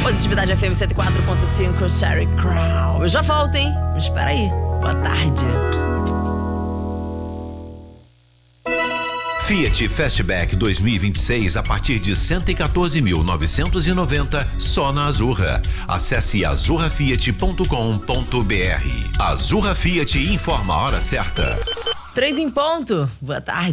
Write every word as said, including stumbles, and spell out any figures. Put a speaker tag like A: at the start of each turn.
A: Positividade F M cento e quatro ponto cinco, Sherry Crow. Eu já volto, hein? Espera aí. Boa tarde.
B: Fiat Fastback dois mil e vinte e seis a partir de cento e quatorze mil novecentos e noventa só na Azurra. Acesse azurra fiat ponto com ponto br. Azurra Fiat informa a hora certa.
A: Três em ponto. Boa tarde.